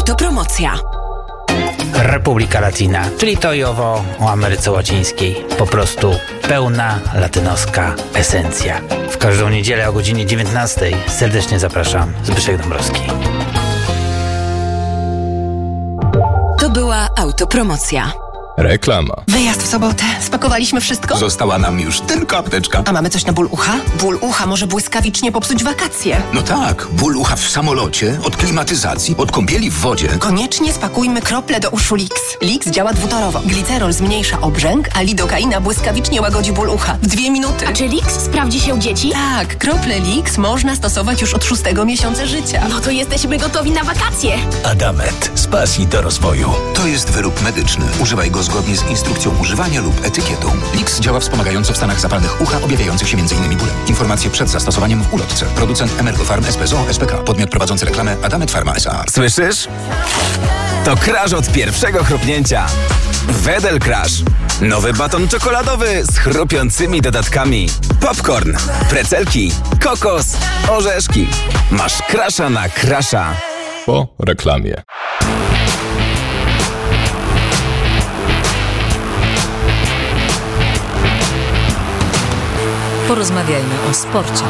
Autopromocja. Republika Latina, czyli to i owo o Ameryce Łacińskiej. Po prostu pełna latynoska esencja. W każdą niedzielę o godzinie 19:00 serdecznie zapraszam. Zbyszek Dąbrowski. To była autopromocja. Reklama. Wyjazd w sobotę. Spakowaliśmy wszystko? Została nam już tylko apteczka. A mamy coś na ból ucha? Ból ucha może błyskawicznie popsuć wakacje. No tak, ból ucha w samolocie, od klimatyzacji, od kąpieli w wodzie. Koniecznie spakujmy krople do uszu Lix. Lix działa dwutorowo. Glicerol zmniejsza obrzęk, a lidokaina błyskawicznie łagodzi ból ucha. W 2 minuty. A czy Lix sprawdzi się u dzieci? Tak, krople Lix można stosować już od 6 miesiąca życia. No to jesteśmy gotowi na wakacje. Adamet. Z pasji do rozwoju. To jest wyrób medyczny. Używaj go zgodnie z instrukcją używania lub etykietą. Lix działa wspomagająco w stanach zapalnych ucha objawiających się m.in. bólem. Informacje przed zastosowaniem w ulotce. Producent Emergofarm SPZO SPK. Podmiot prowadzący reklamę Adamet Pharma S.A. Słyszysz? To crash od pierwszego chrupnięcia. Wedel Crash. Nowy baton czekoladowy z chrupiącymi dodatkami. Popcorn, precelki, kokos, orzeszki. Masz crasha na crasha. Po reklamie. Porozmawiajmy o sporcie.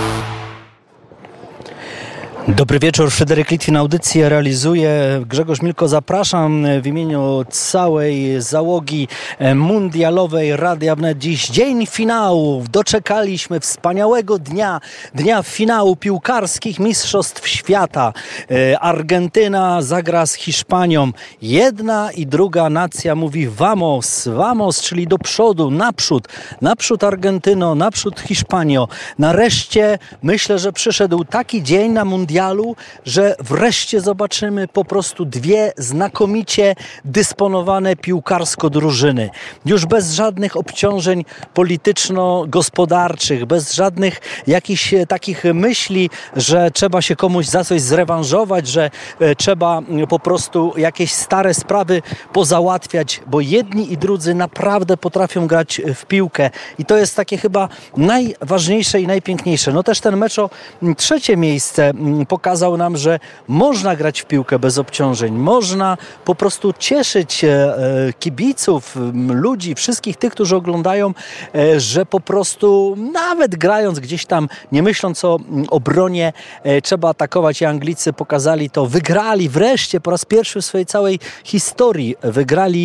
Dobry wieczór, Fryderyk Litwin, audycję realizuje. Grzegorz Milko, zapraszam w imieniu całej załogi mundialowej Radia Wnet. Dziś dzień finałów. Doczekaliśmy wspaniałego dnia finału piłkarskich Mistrzostw Świata. Argentyna zagra z Hiszpanią. Jedna i druga nacja mówi vamos, vamos, czyli do przodu, naprzód Argentyno, naprzód Hiszpanio. Nareszcie myślę, że przyszedł taki dzień na mundialu, że wreszcie zobaczymy po prostu dwie znakomicie dysponowane piłkarsko drużyny. Już bez żadnych obciążeń polityczno-gospodarczych, bez żadnych jakichś takich myśli, że trzeba się komuś za coś zrewanżować, że trzeba po prostu jakieś stare sprawy pozałatwiać, bo jedni i drudzy naprawdę potrafią grać w piłkę i to jest takie chyba najważniejsze i najpiękniejsze. No też ten mecz o 3. miejsce pokazał nam, że można grać w piłkę bez obciążeń. Można po prostu cieszyć kibiców, ludzi, wszystkich tych, którzy oglądają, że po prostu nawet grając gdzieś tam, nie myśląc o obronie, trzeba atakować. I Anglicy pokazali to. Wygrali wreszcie po raz pierwszy w swojej całej historii. Wygrali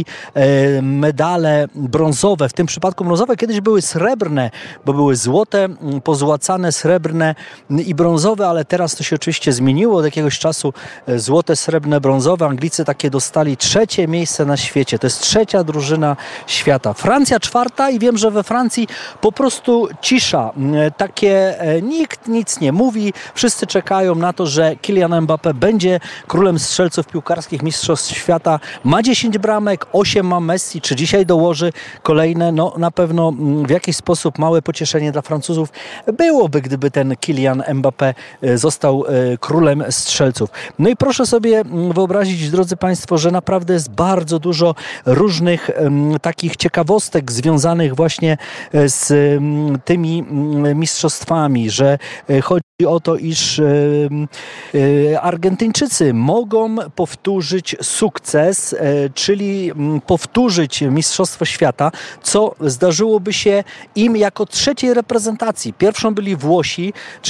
medale brązowe. W tym przypadku brązowe kiedyś były srebrne, bo były złote, pozłacane, srebrne i brązowe, ale teraz to się oczywiście zmieniło od jakiegoś czasu. Złote, srebrne, brązowe. Anglicy takie dostali 3. miejsce na świecie. To jest 3. drużyna świata. Francja 4. i wiem, że we Francji po prostu cisza. Takie nikt nic nie mówi. Wszyscy czekają na to, że Kylian Mbappé będzie królem strzelców piłkarskich Mistrzostw Świata. Ma 10 bramek, 8 ma Messi. Czy dzisiaj dołoży kolejne? No na pewno w jakiś sposób małe pocieszenie dla Francuzów byłoby, gdyby ten Kylian Mbappé został królem strzelców. No i proszę sobie wyobrazić, drodzy Państwo, że naprawdę jest bardzo dużo różnych takich ciekawostek związanych właśnie z tymi mistrzostwami, że chodzi o to, iż Argentyńczycy mogą powtórzyć sukces, czyli powtórzyć Mistrzostwo Świata, co zdarzyłoby się im jako 3. reprezentacji. Pierwszą byli Włosi,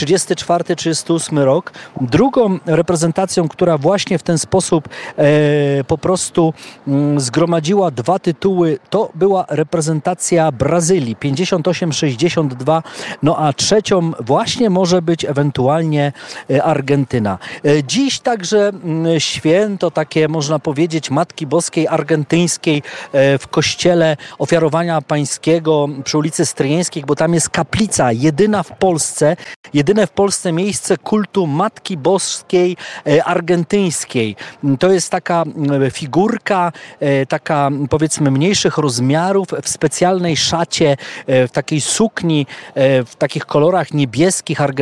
34-38 rok. Drugą reprezentacją, która właśnie w ten sposób po prostu zgromadziła 2 tytuły, to była reprezentacja Brazylii, 58-62, no a trzecią właśnie może być ewentualnie Argentyna. Dziś także święto takie, można powiedzieć, Matki Boskiej Argentyńskiej w kościele Ofiarowania Pańskiego przy ulicy Stryjeńskiej, bo tam jest kaplica, jedyne w Polsce miejsce kultu Matki Boskiej Argentyńskiej. To jest taka figurka, taka powiedzmy mniejszych rozmiarów, w specjalnej szacie, w takiej sukni, w takich kolorach niebieskich, argentyńskich,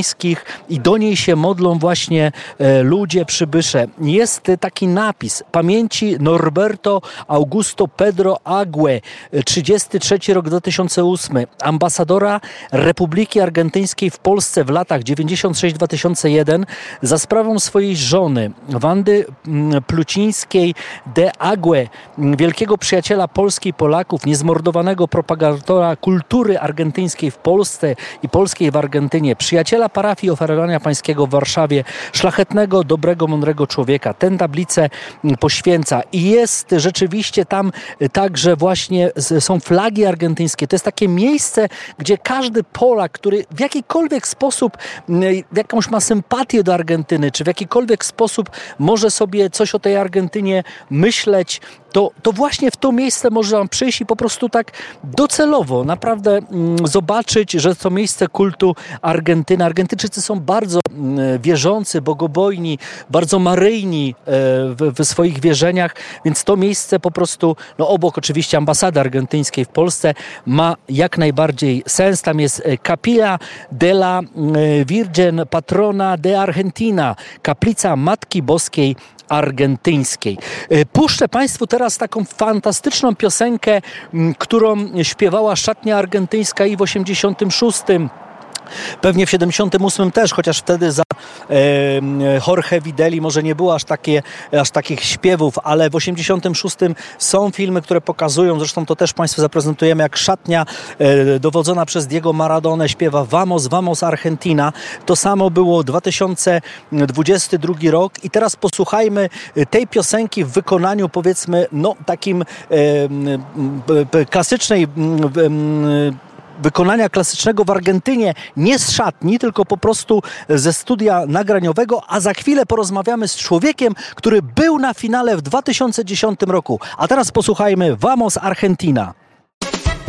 niebieskich i do niej się modlą właśnie ludzie, przybysze. Jest taki napis pamięci Norberto Augusto Pedro Ague, 33 rok 2008, ambasadora Republiki Argentyńskiej w Polsce w latach 96-2001 za sprawą swojej żony Wandy Plucińskiej de Ague, wielkiego przyjaciela Polski i Polaków, niezmordowanego propagatora kultury argentyńskiej w Polsce i polskiej w Argentynie, przyjaciela parafii Ofiarowania Pańskiego w Warszawie, szlachetnego, dobrego, mądrego człowieka. Tę tablicę poświęca i jest rzeczywiście tam także właśnie są flagi argentyńskie. To jest takie miejsce, gdzie każdy Polak, który w jakikolwiek sposób jakąś ma sympatię do Argentyny, czy w jakikolwiek sposób może sobie coś o tej Argentynie myśleć, to właśnie w to miejsce może wam przyjść i po prostu tak docelowo naprawdę zobaczyć, że to miejsce kultu Argentyny. Argentyńczycy są bardzo wierzący, bogobojni, bardzo maryjni w swoich wierzeniach, więc to miejsce po prostu, obok oczywiście ambasady argentyńskiej w Polsce, ma jak najbardziej sens. Tam jest Capilla de la Virgen Patrona de Argentina, kaplica Matki Boskiej argentyńskiej. Puszczę Państwu teraz taką fantastyczną piosenkę, którą śpiewała szatnia argentyńska i w 86. Pewnie w 78 też, chociaż wtedy za Jorge Videli może nie było aż takich śpiewów, ale w 86 są filmy, które pokazują, zresztą to też Państwu zaprezentujemy, jak szatnia dowodzona przez Diego Maradonę śpiewa Vamos, Vamos Argentina. To samo było 2022 rok i teraz posłuchajmy tej piosenki w wykonaniu, powiedzmy, takim klasycznej wykonania klasycznego w Argentynie, nie z szatni, tylko po prostu ze studia nagraniowego, a za chwilę porozmawiamy z człowiekiem, który był na finale w 2010 roku. A teraz posłuchajmy Vamos Argentina.